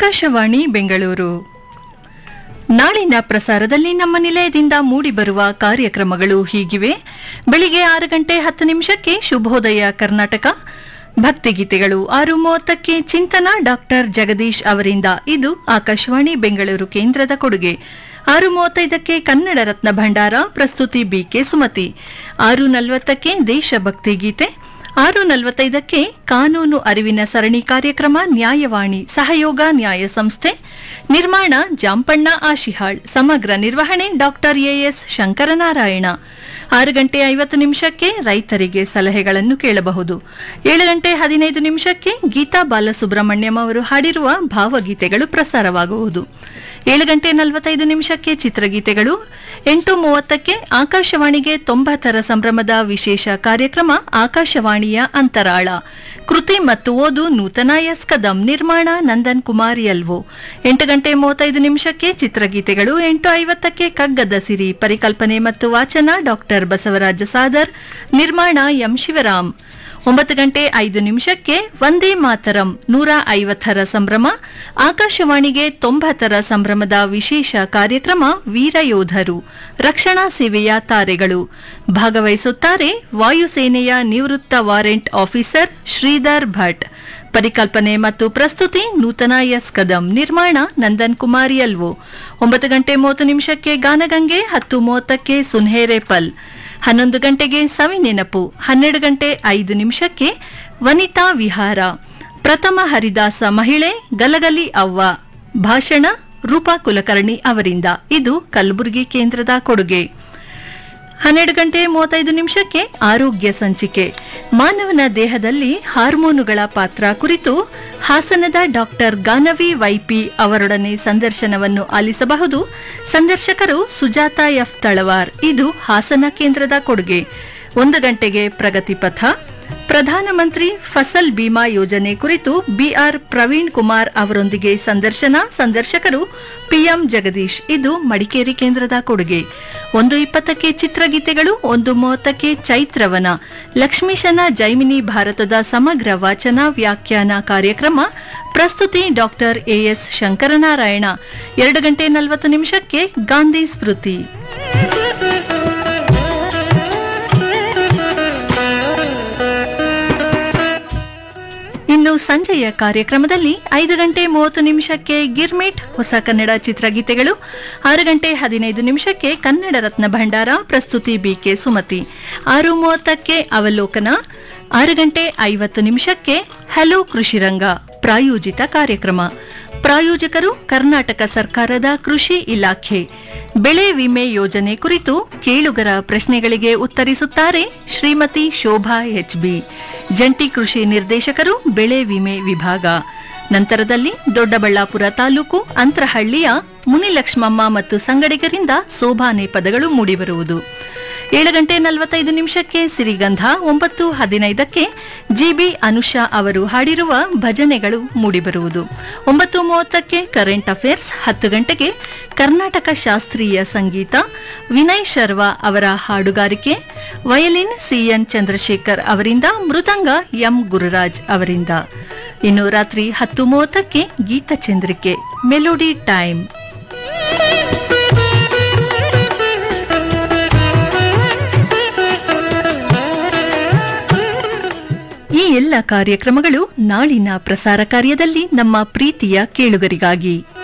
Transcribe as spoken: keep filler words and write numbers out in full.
ಆಕಾಶವಾಣಿ ಬೆಂಗಳೂರು. ನಾಳಿನ ಪ್ರಸಾರದಲ್ಲಿ ನಮ್ಮ ನಿಲಯದಿಂದ ಮೂಡಿಬರುವ ಕಾರ್ಯಕ್ರಮಗಳು ಹೀಗಿವೆ. ಬೆಳಿಗ್ಗೆ ಆರು ಗಂಟೆ ಹತ್ತು ನಿಮಿಷಕ್ಕೆ ಶುಭೋದಯ ಕರ್ನಾಟಕ, ಭಕ್ತಿಗೀತೆಗಳು. ಆರು ಮೂವತ್ತಕ್ಕೆ ಚಿಂತನ ಡಾಕ್ಟರ್ ಜಗದೀಶ್ ಅವರಿಂದ. ಇದು ಆಕಾಶವಾಣಿ ಬೆಂಗಳೂರು ಕೇಂದ್ರದ ಕೊಡುಗೆ. ಆರು ಮೂವತ್ತೈದಕ್ಕೆ ಕನ್ನಡ ರತ್ನ ಭಂಡಾರ, ಪ್ರಸ್ತುತಿ ಬಿಕೆ ಸುಮತಿ. ಆರು ನಲವತ್ತಕ್ಕೆ ದೇಶಭಕ್ತಿ ಗೀತೆ. ಆರು ನಲವತ್ತೈದಕ್ಕೆ ಕಾನೂನು ಅರಿವಿನ ಸರಣಿ ಕಾರ್ಯಕ್ರಮ ನ್ಯಾಯವಾಣಿ, ಸಹಯೋಗ ನ್ಯಾಯ ಸಂಸ್ಥೆ, ನಿರ್ಮಾಣ ಜಾಂಪಣ್ಣ ಆಶಿಹಾಳ್, ಸಮಗ್ರ ನಿರ್ವಹಣೆ ಡಾಕ್ಟರ್ ಎಎಸ್ ಶಂಕರನಾರಾಯಣ. ಆರು ಗಂಟೆ ಐವತ್ತು ನಿಮಿಷಕ್ಕೆ ರೈತರಿಗೆ ಸಲಹೆಗಳನ್ನು ಕೇಳಬಹುದು. ಏಳು ಗಂಟೆ ಹದಿನೈದು ನಿಮಿಷಕ್ಕೆ ಗೀತಾ ಬಾಲಸುಬ್ರಹ್ಮಣ್ಯಂ ಅವರು ಹಾಡಿರುವ ಭಾವಗೀತೆಗಳು ಪ್ರಸಾರವಾಗುವುದು. ಏಳು ಗಂಟೆ ನಲವತ್ತೈದು ನಿಮಿಷಕ್ಕೆ ಚಿತ್ರಗೀತೆಗಳು. ಎಂಟು ಮೂವತ್ತಕ್ಕೆ ಆಕಾಶವಾಣಿಗೆ ತೊಂಬತ್ತರ ಸಂಭ್ರಮದ ವಿಶೇಷ ಕಾರ್ಯಕ್ರಮ ಆಕಾಶವಾಣಿಯ ಅಂತರಾಳ. ಕೃತಿ ಮತ್ತು ಓದು ನೂತನ ಎಸ್ ಕದಂ, ನಿರ್ಮಾಣ ನಂದನ್ ಕುಮಾರ್ ಎಲ್ವೋ. ಎಂಟು ಗಂಟೆ ಮೂವತ್ತೈದು ನಿಮಿಷಕ್ಕೆ ಚಿತ್ರಗೀತೆಗಳು. ಎಂಟು ಐವತ್ತಕ್ಕೆ ಕಗ್ಗದ ಸಿರಿ, ಪರಿಕಲ್ಪನೆ ಮತ್ತು ವಾಚನ ಡಾಕ್ಟರ್ ಬಸವರಾಜ ಸಾದರ್, ನಿರ್ಮಾಣ ಎಂ ಶಿವರಾಮ್. ಒಂಬತ್ತು ಗಂಟೆ ಐದು ನಿಮಿಷಕ್ಕೆ ವಂದೇ ಮಾತರಂ ನೂರ ಐವತ್ತರ ಸಂಭ್ರಮ, ಆಕಾಶವಾಣಿಗೆ ತೊಂಬತ್ತರ ಸಂಭ್ರಮದ ವಿಶೇಷ ಕಾರ್ಯಕ್ರಮ ವೀರಯೋಧರು, ರಕ್ಷಣಾ ಸೇವೆಯ ತಾರೆಗಳು. ಭಾಗವಹಿಸುತ್ತಾರೆ ವಾಯುಸೇನೆಯ ನಿವೃತ್ತ ವಾರೆಂಟ್ ಆಫೀಸರ್ ಶ್ರೀಧರ್ ಭಟ್. ಪರಿಕಲ್ಪನೆ ಮತ್ತು ಪ್ರಸ್ತುತಿ ನೂತನ ಎಸ್ ಕದಂ, ನಿರ್ಮಾಣ ನಂದನ್ ಕುಮಾರ್ ಎಲ್ವೋ. ಒಂಬತ್ತು ಗಂಟೆ ಮೂವತ್ತು ನಿಮಿಷಕ್ಕೆ ಗಾನಗಂಗೆ, ಹತ್ತು ಮೂವತ್ತಕ್ಕೆ ಸುನ್ಹೇರೇಪಲ್, ಹನ್ನೊಂದು ಗಂಟೆಗೆ ಸವಿ ನೆನಪು, ಹನ್ನೆರಡು ಗಂಟೆ ಐದು ನಿಮಿಷಕ್ಕೆ ವನಿತಾ ವಿಹಾರ. ಪ್ರಥಮ ಹರಿದಾಸ ಮಹಿಳೆ ಗಲಗಲಿ ಅವ್ವ, ಭಾಷಣ ರೂಪಾ ಕುಲಕರ್ಣಿ ಅವರಿಂದ. ಇದು ಕಲಬುರಗಿ ಕೇಂದ್ರದ ಕೊಡುಗೆ. ಹನ್ನೆರಡು ಗಂಟೆ ಮೂವತ್ತೈದು ನಿಮಿಷಕ್ಕೆ ಆರೋಗ್ಯ ಸಂಚಿಕೆ, ಮಾನವನ ದೇಹದಲ್ಲಿ ಹಾರ್ಮೋನುಗಳ ಪಾತ್ರ ಕುರಿತು ಹಾಸನದ ಡಾಕ್ಟರ್ ಗಾನವಿ ವೈಪಿ ಅವರೊಡನೆ ಸಂದರ್ಶನವನ್ನು ಆಲಿಸಬಹುದು. ಸಂದರ್ಶಕರು ಸುಜಾತ ಎಫ್ ತಳವಾರ್. ಇದು ಹಾಸನ ಕೇಂದ್ರದ ಕೊಡುಗೆ. ಒಂದು ಗಂಟೆಗೆ ಪ್ರಗತಿ ಪಥ, ಪ್ರಧಾನಮಂತ್ರಿ ಫಸಲ್ ಬಿಮಾ ಯೋಜನೆ ಕುರಿತು ಬಿಆರ್ ಪ್ರವೀಣ್ ಕುಮಾರ್ ಅವರೊಂದಿಗೆ ಸಂದರ್ಶನ. ಸಂದರ್ಶಕರು ಪಿಎಂ ಜಗದೀಶ್. ಇದು ಮಡಿಕೇರಿ ಕೇಂದ್ರದ ಕೊಡುಗೆ. ಒಂದು ಇಪ್ಪತ್ತಕ್ಕೆ ಚಿತ್ರಗೀತೆಗಳು. ಒಂದು ಮೂವತ್ತಕ್ಕೆ ಚೈತ್ರವನ, ಲಕ್ಷ್ಮೀಶನ ಜೈಮಿನಿ ಭಾರತದ ಸಮಗ್ರ ವಾಚನ ವ್ಯಾಖ್ಯಾನ ಕಾರ್ಯಕ್ರಮ. ಪ್ರಸ್ತುತಿ ಡಾಕ್ಟರ್ ಎಎಸ್ ಶಂಕರನಾರಾಯಣ. ಎರಡು ಗಂಟೆ ನಲವತ್ತು ನಿಮಿಷಕ್ಕೆ ಗಾಂಧಿ ಸ್ಮೃತಿ. ಇನ್ನು ಸಂಜೆಯ ಕಾರ್ಯಕ್ರಮದಲ್ಲಿ ಐದು ಗಂಟೆ ಮೂವತ್ತು ನಿಮಿಷಕ್ಕೆ ಗಿರ್ಮಿಟ್, ಹೊಸ ಕನ್ನಡ ಚಿತ್ರಗೀತೆಗಳು. ಆರು ಗಂಟೆ ಹದಿನೈದು ನಿಮಿಷಕ್ಕೆ ಕನ್ನಡ ರತ್ನ ಭಂಡಾರ, ಪ್ರಸ್ತುತಿ ಬಿಕೆ ಸುಮತಿ. ಆರು ಮೂವತ್ತಕ್ಕೆ ಅವಲೋಕನ. ಆರು ಗಂಟೆ ಐವತ್ತು ನಿಮಿಷಕ್ಕೆ ಹಲೋ ಕೃಷಿರಂಗ, ಪ್ರಾಯೋಜಿತ ಕಾರ್ಯಕ್ರಮ. ಪ್ರಾಯೋಜಕರು ಕರ್ನಾಟಕ ಸರ್ಕಾರದ ಕೃಷಿ ಇಲಾಖೆ. ಬೆಳೆ ವಿಮೆ ಯೋಜನೆ ಕುರಿತು ಕೇಳುಗರ ಪ್ರಶ್ನೆಗಳಿಗೆ ಉತ್ತರಿಸುತ್ತಾರೆ ಶ್ರೀಮತಿ ಶೋಭಾ ಎಚ್ಬಿ, ಜಂಟಿ ಕೃಷಿ ನಿರ್ದೇಶಕರು, ಬೆಳೆ ವಿಮೆ ವಿಭಾಗ. ನಂತರದಲ್ಲಿ ದೊಡ್ಡಬಳ್ಳಾಪುರ ತಾಲೂಕು ಅಂತರಹಳ್ಳಿಯ ಮುನಿಲಕ್ಷ್ಮಮ್ಮ ಮತ್ತು ಸಂಗಡಿಗರಿಂದ ಸೋಬಾನೆ ಪದಗಳು ಮೂಡಿಬರುವುದು. ಏಳು ಗಂಟೆ ನಲವತ್ತೈದು ನಿಮಿಷಕ್ಕೆ ಸಿರಿಗಂಧ. ಒಂಬತ್ತು ಹದಿನೈದಕ್ಕೆ ಜಿಬಿ ಅನುಷಾ ಅವರು ಹಾಡಿರುವ ಭಜನೆಗಳು ಮೂಡಿಬರುವುದು. ಒಂಬತ್ತು ಮೂವತ್ತಕ್ಕೆ ಕರೆಂಟ್ ಅಫೇರ್ಸ್. ಹತ್ತು ಗಂಟೆಗೆ ಕರ್ನಾಟಕ ಶಾಸ್ತ್ರೀಯ ಸಂಗೀತ, ವಿನಯ್ ಶರ್ವಾ ಅವರ ಹಾಡುಗಾರಿಕೆ. ವಯಲಿನ್ ಸಿಎನ್ ಚಂದ್ರಶೇಖರ್ ಅವರಿಂದ, ಮೃದಂಗ ಎಂ ಗುರುರಾಜ್ ಅವರಿಂದ. ಇನ್ನು ರಾತ್ರಿ ಹತ್ತು ಮೂವತ್ತಕ್ಕೆ ಗೀತಚಂದ್ರಿಕೆ, ಮೆಲೋಡಿ ಟೈಮ್. ಈ ಎಲ್ಲ ಕಾರ್ಯಕ್ರಮಗಳು ನಾಳಿನ ಪ್ರಸಾರ ಕಾರ್ಯದಲ್ಲಿ ನಮ್ಮ ಪ್ರೀತಿಯ ಕೇಳುಗರಿಗಾಗಿ.